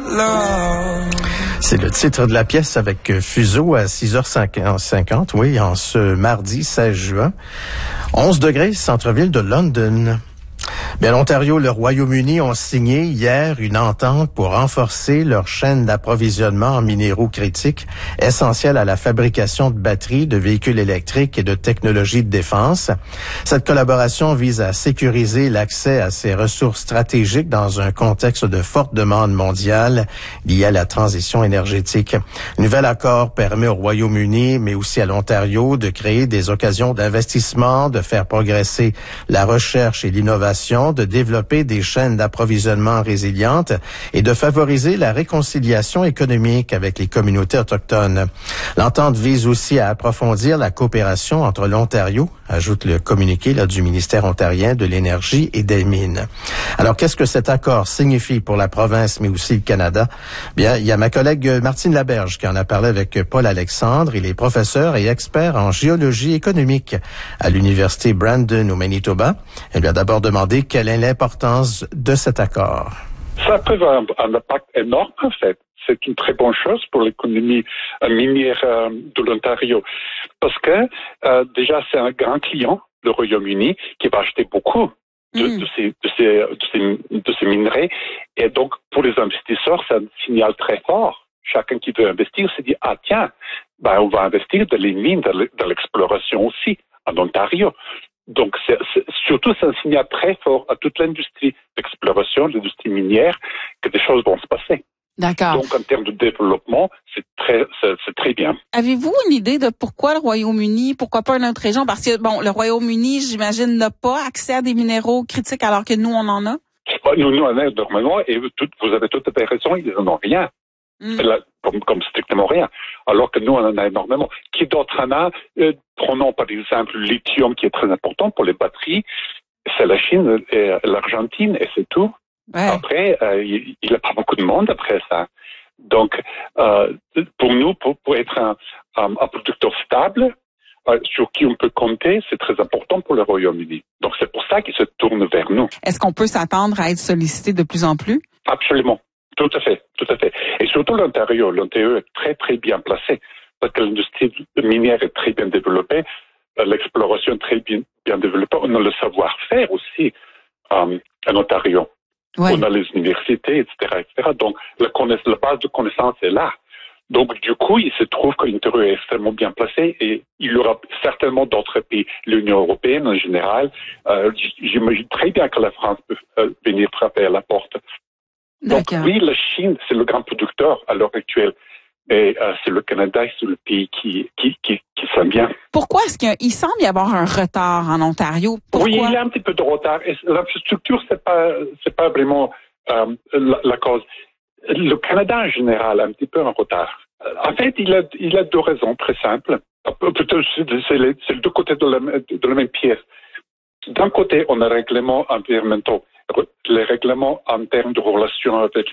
C'est le titre de la pièce avec Fuseau à 6h50, oui, en ce mardi 16 juin. 11 degrés, centre-ville de London. Bien, l'Ontario et le Royaume-Uni ont signé hier une entente pour renforcer leur chaîne d'approvisionnement en minéraux critiques essentiels à la fabrication de batteries, de véhicules électriques et de technologies de défense. Cette collaboration vise à sécuriser l'accès à ces ressources stratégiques dans un contexte de forte demande mondiale liée à la transition énergétique. Le nouvel accord permet au Royaume-Uni, mais aussi à l'Ontario, de créer des occasions d'investissement, de faire progresser la recherche et l'innovation, de développer des chaînes d'approvisionnement résilientes et de favoriser la réconciliation économique avec les communautés autochtones. L'entente vise aussi à approfondir la coopération entre l'Ontario, ajoute le communiqué du ministère ontarien de l'Énergie et des Mines. Alors, qu'est-ce que cet accord signifie pour la province, mais aussi le Canada? Bien, il y a ma collègue Martine Laberge qui en a parlé avec Paul Alexandre. Il est professeur et expert en géologie économique à l'Université Brandon au Manitoba. Elle lui a d'abord demandé quelle est l'importance de cet accord. Ça peut avoir un impact énorme, en fait. C'est une très bonne chose pour l'économie minière de l'Ontario. Parce que, déjà, c'est un grand client, le Royaume-Uni, qui va acheter beaucoup de ces minerais. Et donc, pour les investisseurs, c'est un signal très fort. Chacun qui veut investir se dit, ah tiens, on va investir dans les mines, dans l'exploration aussi, en Ontario. Donc, surtout, c'est un signal très fort à toute l'industrie d'exploration, l'industrie minière, que des choses vont se passer. D'accord. Donc, en termes de développement, c'est très bien. Avez-vous une idée de pourquoi le Royaume-Uni, pourquoi pas une autre région? Parce que, le Royaume-Uni, j'imagine, n'a pas accès à des minéraux critiques alors que nous, on en a? Nous, on en a énormément, et vous avez tout à fait raison, ils n'en ont rien. Comme strictement rien. Alors que nous, on en a énormément. Qui d'autre en a? Prenons par exemple le lithium qui est très important pour les batteries. C'est la Chine et l'Argentine et c'est tout. Ouais. Après, il n'y a pas beaucoup de monde après ça. Donc, pour nous, pour être un producteur stable, sur qui on peut compter, c'est très important pour le Royaume-Uni. Donc, c'est pour ça qu'ils se tournent vers nous. Est-ce qu'on peut s'attendre à être sollicité de plus en plus? Absolument. Tout à fait. Et surtout l'Ontario. L'Ontario est très, très bien placé parce que l'industrie minière est très bien développée, l'exploration est très bien développée. On a le savoir-faire aussi en Ontario. Ouais. On a les universités, etc. Donc, la base de connaissances est là. Donc, du coup, il se trouve que l'Ontario est extrêmement bien placé et il y aura certainement d'autres pays, l'Union européenne en général. J'imagine très bien que la France peut venir frapper à la porte. Donc oui, la Chine, c'est le grand producteur à l'heure actuelle. Et c'est le Canada, c'est le pays qui sent bien. Pourquoi est-ce qu'il semble y avoir un retard en Ontario? Pourquoi? Oui, il y a un petit peu de retard. Et l'infrastructure, c'est pas vraiment la cause. Le Canada en général a un petit peu un retard. En fait, il a deux raisons très simples. Plutôt, c'est les deux côtés de la même pièce. D'un côté, on a les règlements environnementaux, les règlements en termes de relations avec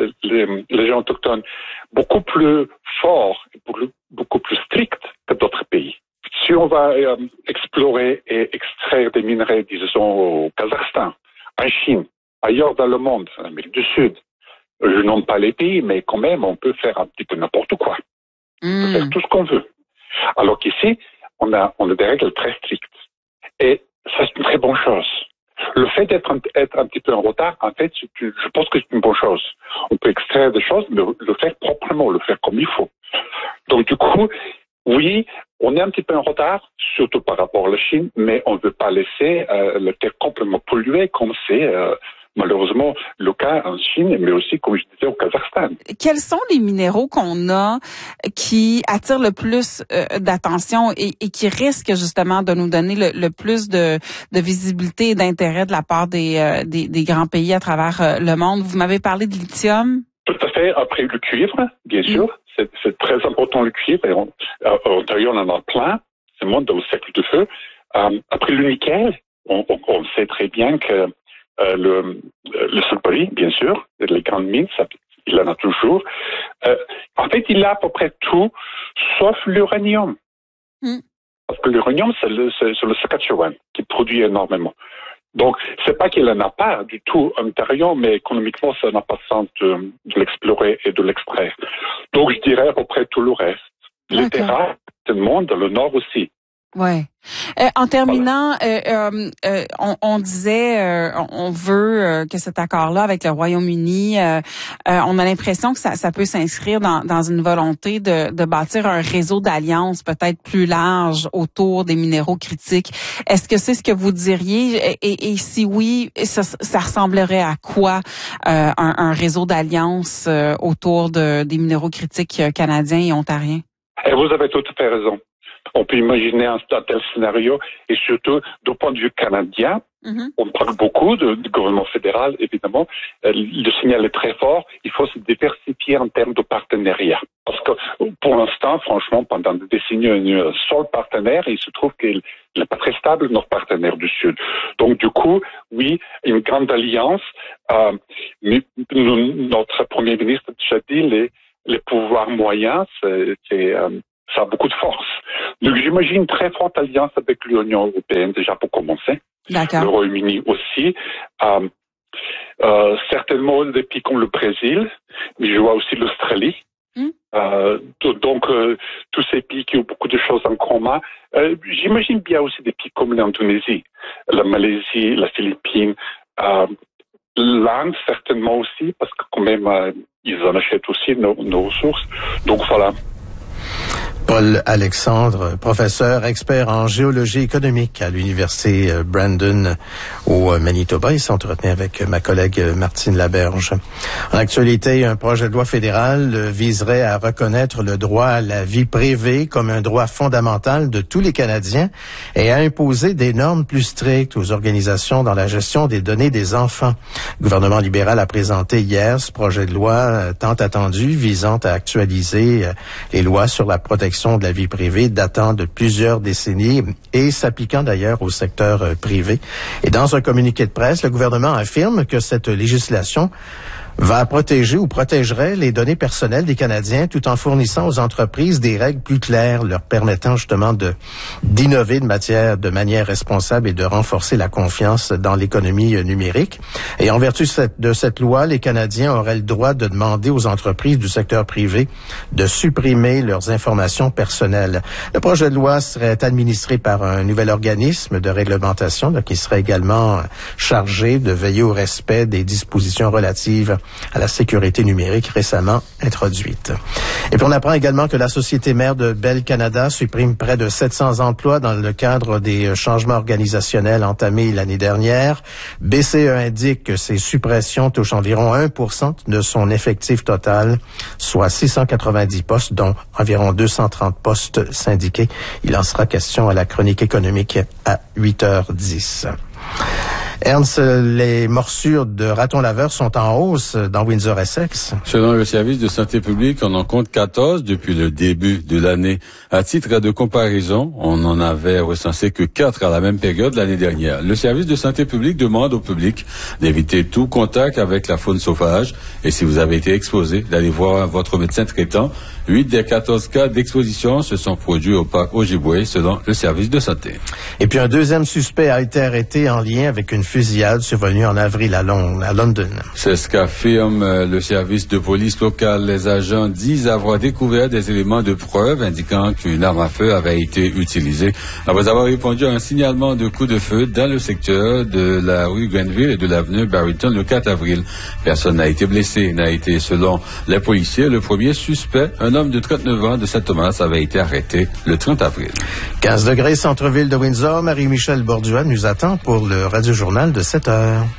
les gens autochtones, beaucoup plus forts et beaucoup plus stricts que d'autres pays. Si on va explorer et extraire des minerais, disons, au Kazakhstan, en Chine, ailleurs dans le monde, en Amérique du Sud, je nomme pas les pays, mais quand même, on peut faire un petit peu n'importe quoi. On peut faire tout ce qu'on veut. Alors qu'ici, on a des règles très strictes. Et ça, c'est une très bonne chose. Le fait d'être un petit peu en retard, en fait, je pense que c'est une bonne chose. On peut extraire des choses, mais le faire proprement, le faire comme il faut. Donc, du coup, oui, on est un petit peu en retard, surtout par rapport à la Chine, mais on ne veut pas laisser la terre complètement polluée comme c'est malheureusement le cas en Chine, mais aussi, comme je disais, au Kazakhstan. Quels sont les minéraux qu'on a qui attirent le plus d'attention et qui risquent justement de nous donner le plus de visibilité et d'intérêt de la part des grands pays à travers le monde? Vous m'avez parlé de lithium. Tout à fait. Après le cuivre, bien sûr. C'est très important le cuivre. Et en Ontario, on en a plein. C'est le monde au siècle de feu. Après le nickel, on sait très bien que le sulfurite, bien sûr, les grandes mines, il en a toujours. En fait, il a à peu près tout, sauf l'uranium. Parce que l'uranium, c'est le Saskatchewan qui produit énormément. Donc, c'est pas qu'il n'en a pas du tout à l'intérieur, mais économiquement, ça n'a pas de sens de l'explorer et de l'extraire. Donc, je dirais à peu près tout le reste. Les terrains, tout le monde, le nord aussi. Ouais. En terminant, on disait, on veut que cet accord-là avec le Royaume-Uni, on a l'impression que ça peut s'inscrire dans une volonté de bâtir un réseau d'alliances peut-être plus large autour des minéraux critiques. Est-ce que c'est ce que vous diriez? Et si oui, ça ressemblerait à quoi un réseau d'alliances autour des minéraux critiques canadiens et ontariens? Et vous avez tout à fait raison. On peut imaginer un tel scénario, et surtout, du point de vue canadien, on parle beaucoup du gouvernement fédéral, évidemment. Le signal est très fort. Il faut se diversifier en termes de partenariat. Parce que, pour l'instant, franchement, pendant des décennies, on a un seul partenaire, et il se trouve qu'il n'est pas très stable, notre partenaire du Sud. Donc, du coup, oui, une grande alliance. Notre Premier ministre a déjà dit, les pouvoirs moyens, ça a beaucoup de force. Donc, j'imagine une très forte alliance avec l'Union européenne, déjà pour commencer. D'accord. Le Royaume-Uni aussi. Certainement des pays comme le Brésil, mais je vois aussi l'Australie. Donc, tous ces pays qui ont beaucoup de choses en commun. J'imagine bien aussi des pays comme l'Indonésie, la Malaisie, la Philippines, l'Inde certainement aussi, parce que quand même, ils en achètent aussi nos ressources. Donc, voilà. Paul Alexandre, professeur expert en géologie économique à l'université Brandon au Manitoba. Il s'entretenait avec ma collègue Martine Laberge. En actualité, un projet de loi fédéral viserait à reconnaître le droit à la vie privée comme un droit fondamental de tous les Canadiens et à imposer des normes plus strictes aux organisations dans la gestion des données des enfants. Le gouvernement libéral a présenté hier ce projet de loi tant attendu visant à actualiser les lois sur la protection de la vie privée datant de plusieurs décennies et s'appliquant d'ailleurs au secteur privé. Et dans un communiqué de presse, le gouvernement affirme que cette législation va protéger ou protégerait les données personnelles des Canadiens tout en fournissant aux entreprises des règles plus claires leur permettant justement d'innover de manière responsable et de renforcer la confiance dans l'économie numérique. Et en vertu de cette loi, les Canadiens auraient le droit de demander aux entreprises du secteur privé de supprimer leurs informations personnelles. Le projet de loi serait administré par un nouvel organisme de réglementation qui serait également chargé de veiller au respect des dispositions relatives à la sécurité numérique récemment introduite. Et puis on apprend également que la société mère de Bell Canada supprime près de 700 emplois dans le cadre des changements organisationnels entamés l'année dernière. BCE indique que ces suppressions touchent environ 1% de son effectif total, soit 690 postes, dont environ 230 postes syndiqués. Il en sera question à la chronique économique à 8h10. Ernst, les morsures de ratons laveurs sont en hausse dans Windsor-Essex. Selon le service de santé publique, on en compte 14 depuis le début de l'année. À titre de comparaison, on n'en avait recensé que 4 à la même période l'année dernière. Le service de santé publique demande au public d'éviter tout contact avec la faune sauvage et si vous avez été exposé, d'aller voir votre médecin traitant. 8 des 14 cas d'exposition se sont produits au parc Ojibwe, selon le service de santé. Et puis un deuxième suspect a été arrêté en lien avec une fusillade survenue en avril à London. C'est ce qu'affirme le service de police local. Les agents disent avoir découvert des éléments de preuve indiquant qu'une arme à feu avait été utilisée après avoir répondu à un signalement de coup de feu dans le secteur de la rue Grenville et de l'avenue Barrington le 4 avril. Personne n'a été blessé, n'a été, selon les policiers, le premier suspect, un homme de 39 ans de Saint-Thomas, avait été arrêté le 30 avril. 15 degrés centre-ville de Windsor. Marie-Michel Borduas nous attend pour le Radio-Journal de 7 heures.